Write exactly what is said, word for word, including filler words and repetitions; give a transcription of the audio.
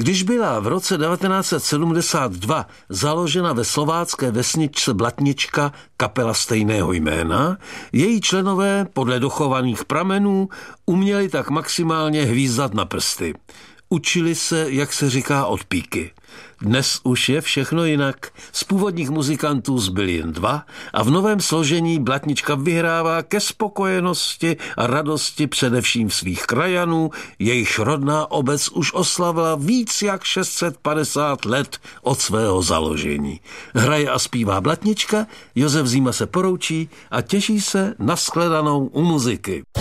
Když byla v roce devatenáct set sedmdesát dva založena ve slovácké vesničce Blatnička kapela stejného jména, její členové podle dochovaných pramenů uměli tak maximálně hvízdat na prsty. Učili se, jak se říká, od píky. Dnes už je všechno jinak. Z původních muzikantů zbyli jen dva a v novém složení Blatnička vyhrává ke spokojenosti a radosti především svých krajanů, jejichž rodná obec už oslavila víc jak šest set padesát let od svého založení. Hraje a zpívá Blatnička, Josef Zima se poroučí a těší se na shledanou u muziky.